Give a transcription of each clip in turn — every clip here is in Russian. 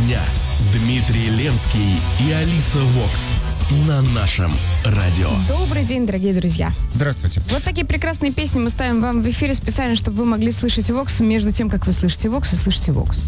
дня. Дмитрий Ленский и Алиса Вокс на нашем радио. Добрый день, дорогие друзья. Здравствуйте. Вот такие прекрасные песни мы ставим вам в эфире специально, чтобы вы могли слышать Вокс между тем, как вы слышите Вокс и слышите Вокс.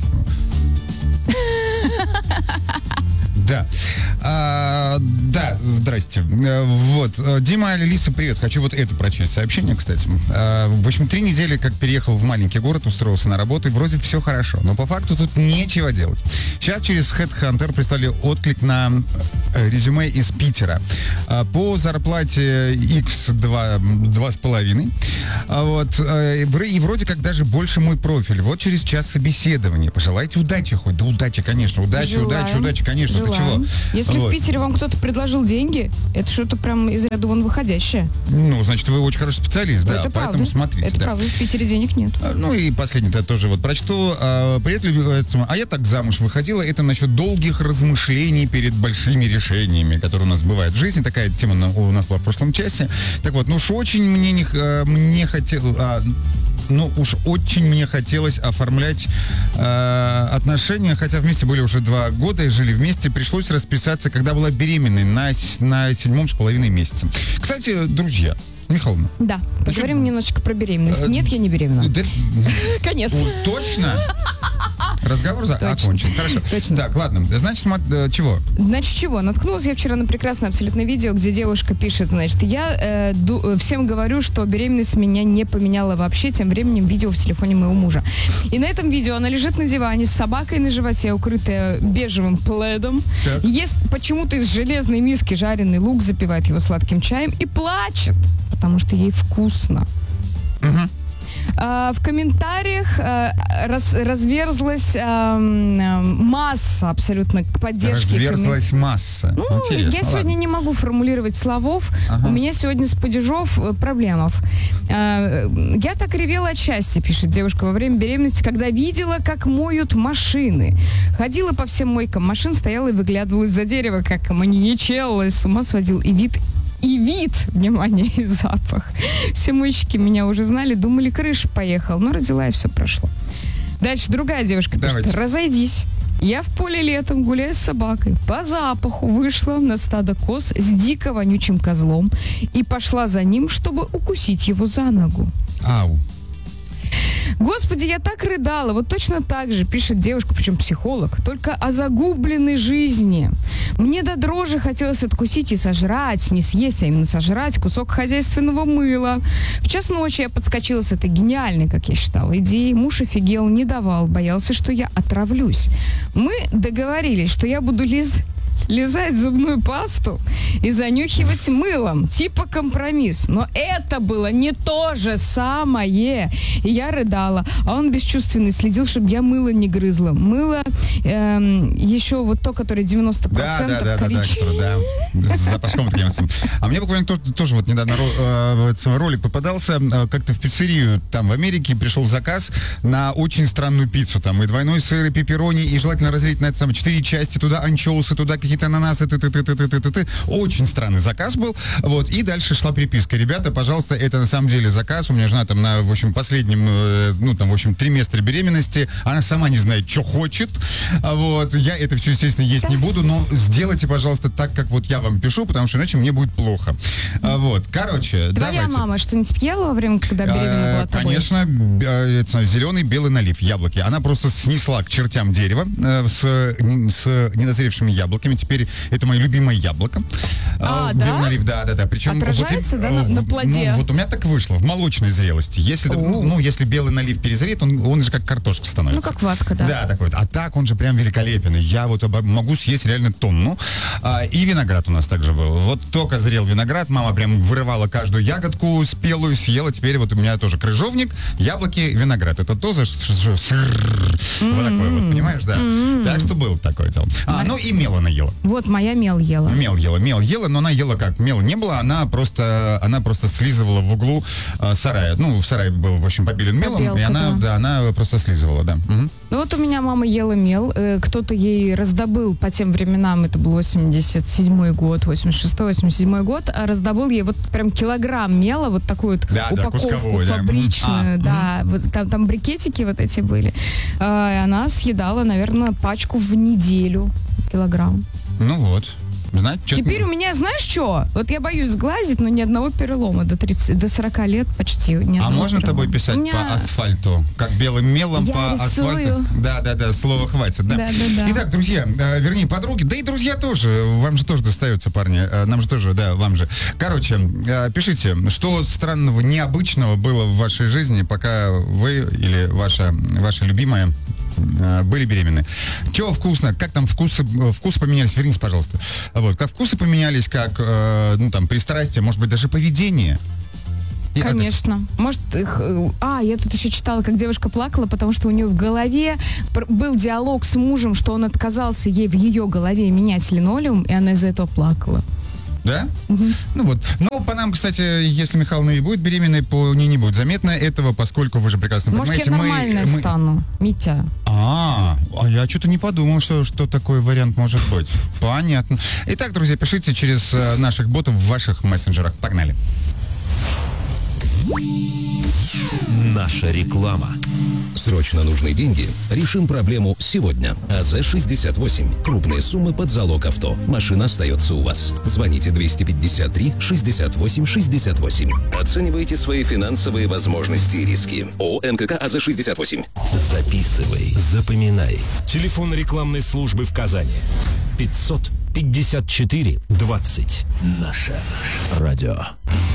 Да. Да, здрасте. Вот. Дима, Алиса, привет. Хочу вот это прочесть сообщение, кстати. В общем, 3 недели, как переехал в маленький город, устроился на работу, и вроде все хорошо. Но по факту тут нечего делать. Сейчас через Headhunter прислали отклик на резюме из Питера. По зарплате X2,5. Вот. И вроде как даже больше мой профиль. Вот через час собеседования. Пожелайте удачи хоть. Да удачи, конечно. Удачи, конечно. Желаем. Ты чего? Если вот. в Питере вам кто-то предложил деньги, это что-то прям из ряда вон выходящее. Ну, значит, вы очень хороший специалист, да. Это поэтому правда. смотрите. Это да. правда. В Питере денег нет. Ну и последний-то тоже вот прочту. А я так замуж выходила. Это насчет долгих размышлений перед большими решениями, которые у нас бывают в жизни. Такая тема у нас была в прошлом часе. Так вот, ну уж очень мне хотелось оформлять отношения, хотя вместе были уже 2 года и жили вместе. Пришлось расписаться, когда была беременной, на 7,5 месяца. Кстати, друзья, Михайловна. Да, поговорим немножечко про беременность. Нет, я не беременна. Конец. Точно? Разговор окончен. Хорошо. Точно. Так, ладно. Значит, чего? Значит, чего? Наткнулась я вчера на прекрасное абсолютно видео, где девушка пишет, значит, я всем говорю, что беременность меня не поменяла вообще, тем временем видео в телефоне моего мужа. И на этом видео она лежит на диване с собакой на животе, укрытая бежевым пледом, ест почему-то из железной миски жареный лук, запивает его сладким чаем и плачет, потому что ей вкусно. Угу. В комментариях разверзлась масса абсолютно поддержки. Разверзлась масса. Ну, интересно, я сегодня не могу формулировать словов. У меня сегодня с падежов проблемов. Я так ревела от счастья, пишет девушка, во время беременности, когда видела, как моют машины. Ходила по всем мойкам машин, стояла и выглядывала из-за дерева, как маньячела, с ума сводил и вид, внимание, и запах. Все мойщики меня уже знали, думали, крыша поехала. Но родила и все прошло. Дальше другая девушка пишет: разойдись. Я в поле летом гуляю с собакой. По запаху вышла на стадо коз с дико вонючим козлом и пошла за ним, чтобы укусить его за ногу. Ау. Господи, я так рыдала. Вот точно так же пишет девушка, причем психолог, только о загубленной жизни. Мне до дрожи хотелось откусить и сожрать, не съесть, а именно сожрать кусок хозяйственного мыла. В час ночи я подскочила с этой гениальной, как я считала, идеей. Муж офигел, не давал, боялся, что я отравлюсь. Мы договорились, что я буду лизать зубную пасту и занюхивать мылом. Типа компромисс. Но это было не то же самое. И я рыдала. А он бесчувственный, следил, чтобы я мыло не грызла. Мыло еще вот то, которое 90% Да, с запашком таким. А мне буквально тоже вот недавно ролик попадался. Как-то в пиццерию там в Америке пришел заказ на очень странную пиццу. Там и двойной сыр, и пепперони, и желательно разделить на это самое 4 части. Туда анчоусы, туда какие-то ананасы, Очень странный заказ был. Вот. И дальше шла переписка. Ребята, пожалуйста, это на самом деле заказ. У меня жена там на, в общем, последнем, триместре беременности. Она сама не знает, что хочет. Вот. Я это все, естественно, есть не буду, но сделайте, пожалуйста, так, как вот я вам пишу, потому что иначе мне будет плохо. Вот. Короче, Твоя давайте. мама что-нибудь ела во время, когда беременна была тобой? Конечно, зеленый, белый налив, яблоки. Она просто снесла к чертям дерево с недозревшими яблоками. Теперь это мое любимое яблоко. Да? Белый налив, да. Причем отражается, на плоде? Вот у меня так вышло, в молочной зрелости. Если белый налив перезреет, он же как картошка становится. Ну, как ватка, да. Да, такой. А так он же прям великолепен. Я вот могу съесть реально тонну. И виноград у нас также был. Вот только зрел виноград, мама прям вырывала каждую ягодку спелую, съела. Теперь вот у меня тоже крыжовник, яблоки, виноград. Это тоже сыр. Вот такой вот, понимаешь, да. Так что было такое дело. И мел она ела. Вот моя мел ела. Мел ела, но она ела как? Мела не было, она просто слизывала в углу сарая. Ну, в сарае был, в общем, побелен мелом, и она просто слизывала, да. Угу. Ну вот у меня мама ела мел, дел. Кто-то ей раздобыл по тем временам, это был 87-й год, 86-87 год, раздобыл ей вот прям килограмм мела, вот такую вот упаковку фабричную. Да, вот там брикетики вот эти были. И она съедала, наверное, пачку в неделю, килограмм. Ну вот. Знаете, теперь у меня, знаешь что? Вот я боюсь сглазить, но ни одного перелома до 40 лет почти. Ни а можно перелома. тобой писать по асфальту? Как белым мелом я по рисую. асфальту? Да, слова хватит. Да. Да. Итак, друзья, вернее, подруги, да и друзья тоже. Вам же тоже достается, парни. Нам же тоже, да, вам же. Короче, пишите, что странного, необычного было в вашей жизни, пока вы или ваша любимая были беременны. Чего вкусно? Как там вкусы поменялись? Вернись, пожалуйста. Вот, как вкусы поменялись, как, пристрастие, может быть, даже поведение? Конечно. Может, я тут еще читала, как девушка плакала, потому что у нее в голове был диалог с мужем, что он отказался ей в ее голове менять линолеум, и она из-за этого плакала. Да? Угу. Ну вот. Но по нам, кстати, если Михайловна и будет беременной, по ней не будет заметно этого, поскольку вы же прекрасно понимаете... Может, я нормальная стану, Митя. А я что-то не подумал, что такой вариант может быть. Понятно. Итак, друзья, пишите через наших ботов в ваших мессенджерах. Погнали. Наша реклама. Срочно нужны деньги? Решим проблему сегодня. АЗ-68. Крупные суммы под залог авто. Машина остается у вас. Звоните 253-68-68. Оценивайте свои финансовые возможности и риски. ООО НКК АЗ-68. Записывай, запоминай. Телефон рекламной службы в Казани. 554 20. Наше радио.